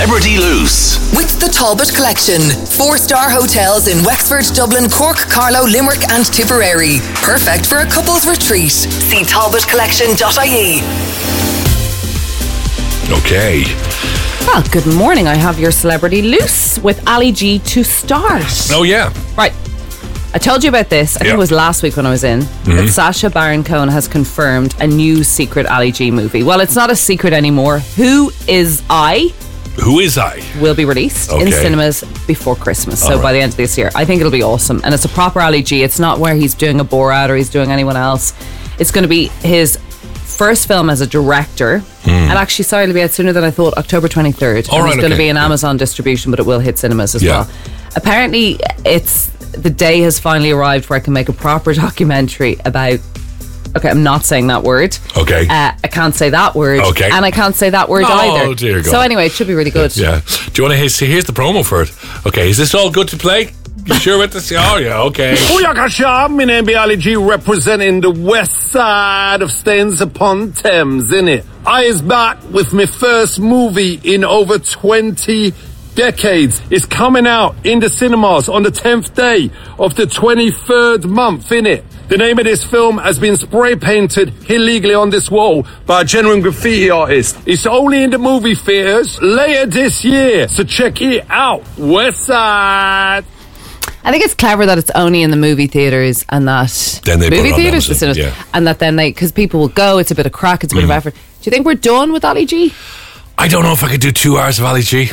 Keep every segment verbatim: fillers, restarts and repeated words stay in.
Celebrity Loose. With the Talbot Collection. Four-star hotels in Wexford, Dublin, Cork, Carlow, Limerick and Tipperary. Perfect for a couple's retreat. See talbot collection dot I E. Okay. Well, good morning. I have your Celebrity Loose with Ali G to start. Oh, yeah. Right. I told you about this, I think Yep. it was last week when I was in, Mm-hmm. that Sacha Baron Cohen has confirmed a new secret Ali G movie. Well, it's not a secret anymore. Who Is I? Who is I? Will be released in Okay. cinemas before Christmas. So All right. by the end of this year. I think it'll be awesome. And it's a proper Ali G. It's not where he's doing a Borat or he's doing anyone else. It's going to be his first film as a director. And actually, sorry, it'll be out sooner than I thought, October twenty-third. All and right, it's going to okay. be an Amazon distribution, but it will hit cinemas as Yeah. well. Apparently, it's the day has finally arrived where I can make a proper documentary about. Okay, I'm not saying that word. Okay. Uh, I can't say that word. Okay. And I can't say that word Oh, either. dear God. So anyway, it should be really good. Yeah. Do you want to see? Here's the promo for it. Okay. Is this all good to play? You sure with this? Oh, yeah. Okay. Booyaka Shah, my name be Ali G, representing the west side of Staines upon Thames, innit? I is back with my first movie in over twenty decades. It's coming out in the cinemas on the tenth day of the twenty-third month, innit? The name of this film has been spray painted illegally on this wall by a genuine graffiti artist. It's only in the movie theaters later this year, so check it out. West Side. I think it's clever that it's only in the movie theatres and that Then they put movie it on theatres, the Amazon, cinemas, yeah. and that then they because people will go. It's a bit of crack. It's a bit Mm. of effort. Do you think we're done with Ali G? I don't know if I could do two hours of Ali G.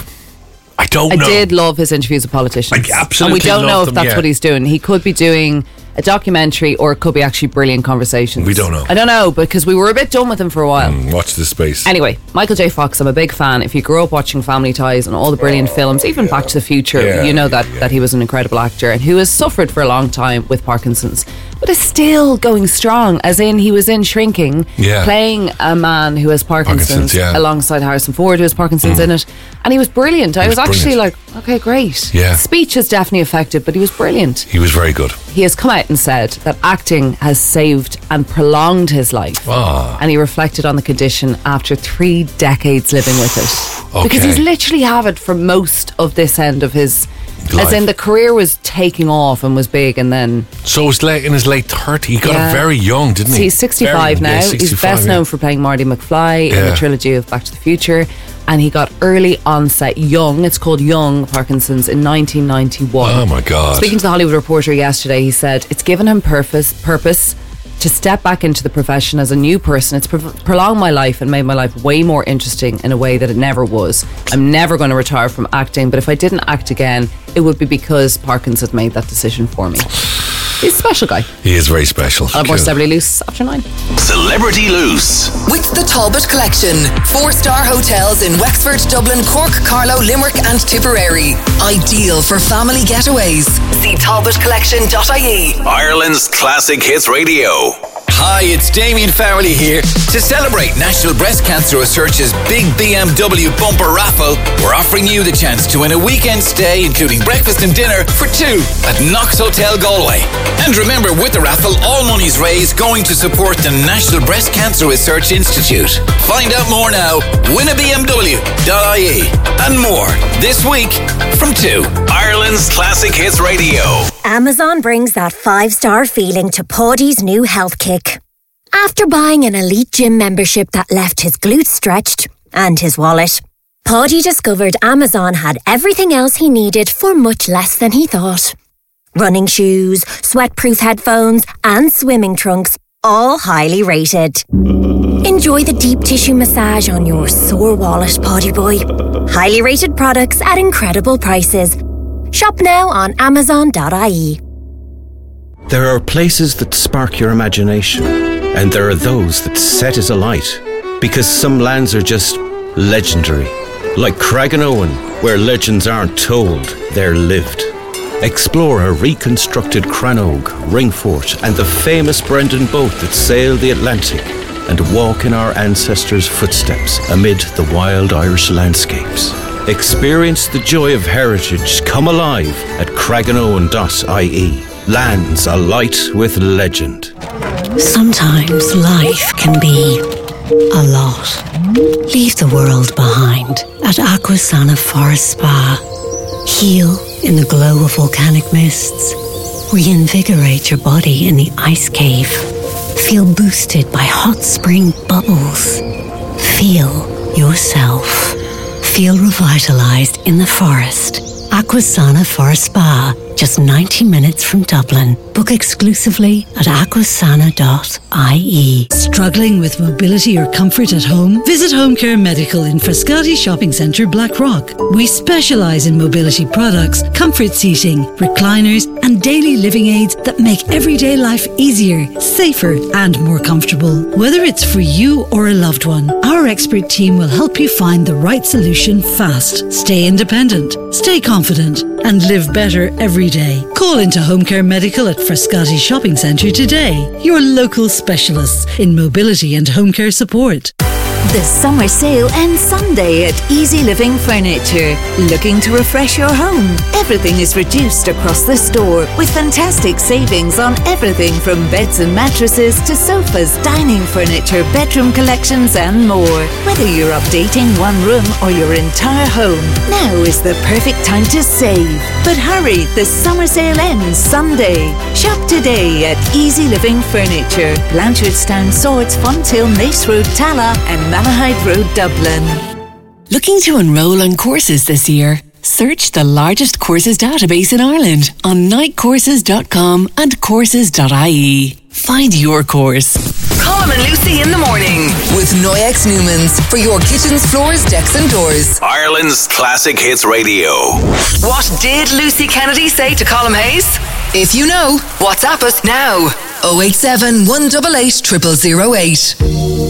I don't I know. did love his interviews with politicians. I absolutely And we don't know loved if them, that's yeah. what he's doing. He could be doing a documentary or it could be actually brilliant conversations. We don't know. I don't know because we were a bit done with him for a while. Mm, watch this space. Anyway, Michael J. Fox, I'm a big fan. If you grew up watching Family Ties and all the brilliant films, even Back to the Future, Yeah, you know that, yeah. that he was an incredible actor and who has suffered for a long time with Parkinson's, but is still going strong, as in he was in Shrinking, Yeah. playing a man who has Parkinson's, Parkinson's, yeah. alongside Harrison Ford, who has Parkinson's in it. And he was brilliant. I He was, was actually brilliant. like, okay, great. Yeah. Speech is definitely affected, but he was brilliant. He was very good. He has come out and said that acting has saved and prolonged his life. Ah. And he reflected on the condition after three decades living with it. Okay. Because he's literally had it for most of this end of his... Life. As in the career was taking off and was big and then... So it was late in his late thirties. He got Yeah. it very young, didn't So he? he's sixty-five Very- now. yeah, He's sixty-five, best yeah. known for playing Marty McFly in Yeah. the trilogy of Back to the Future. And he got early onset young, it's called young Parkinson's, in nineteen ninety-one. Oh, my God. Speaking to the Hollywood Reporter yesterday, he said it's given him purpose purpose to step back into the profession as a new person. It's pro- prolonged my life and made my life way more interesting in a way that it never was. I'm never going to retire from acting, but if I didn't act again, it would be because Parkinson's had made that decision for me. He's a special guy. He is very special. I'll have more Celebrity Loose after nine. Celebrity Loose. With the Talbot Collection. Four-star hotels in Wexford, Dublin, Cork, Carlow, Limerick and Tipperary. Ideal for family getaways. See talbot collection dot I E. Ireland's classic hits radio. Hi, it's Damien Farrelly here. To celebrate National Breast Cancer Research's big B M W bumper raffle, we're offering you the chance to win a weekend stay, including breakfast and dinner, for two at Knox Hotel Galway. And remember, with the raffle, all money's raised going to support the National Breast Cancer Research Institute. Find out more now. win a b m w dot I E and more this week from two. Ireland's classic hits radio. Amazon brings that five-star feeling to Paddy's new health kick. After buying an elite gym membership that left his glutes stretched and his wallet, Paddy discovered Amazon had everything else he needed for much less than he thought. Running shoes, sweat-proof headphones and swimming trunks, all highly rated. Enjoy the deep tissue massage on your sore wallet, Paddy boy. Highly rated products at incredible prices. Shop now on amazon dot I E. There are places that spark your imagination, and there are those that set it alight. Because some lands are just legendary. Like Craiganowan, where legends aren't told, they're lived. Explore a reconstructed Crannog, Ringfort, and the famous Brendan boat that sailed the Atlantic, and walk in our ancestors' footsteps amid the wild Irish landscapes. Experience the joy of heritage come alive at craiganowan dot I E. Lands alight with legend. Sometimes life can be a lot. Leave the world behind at Aquasana Forest Spa. Heal in the glow of volcanic mists. Reinvigorate your body in the ice cave. Feel boosted by hot spring bubbles. Feel yourself. Feel revitalized in the forest. Aquasana Forest Spa, just ninety minutes from Dublin. Book exclusively at aquasana dot I E. Struggling with mobility or comfort at home? Visit Home Care Medical in Frascati Shopping Centre, Blackrock. We specialise in mobility products, comfort seating, recliners and daily living aids that make everyday life easier, safer and more comfortable. Whether it's for you or a loved one, our expert team will help you find the right solution fast. Stay independent, stay confident and live better every day. Call into Home Care Medical at Frascati Shopping Centre today. Your local specialists in mobility and home care support. The summer sale ends Sunday at Easy Living Furniture. Looking to refresh your home? Everything is reduced across the store with fantastic savings on everything from beds and mattresses to sofas, dining furniture, bedroom collections and more. Whether you're updating one room or your entire home, now is the perfect time to save. But hurry, the summer sale ends Sunday. Shop today at Easy Living Furniture, Blanchardstown, Swords, Fonthill, Mace Road, Tala and Malahide Road, Dublin. Looking to enrol on courses this year? Search the largest courses database in Ireland on night courses dot com and courses dot I E. Find your course. Colm and Lucy in the morning with Noyex Newmans for your kitchens, floors, decks and doors. Ireland's Classic Hits Radio. What did Lucy Kennedy say to Colm Hayes? If you know, WhatsApp us now. oh eight seven, one eight eight, zero zero zero eight.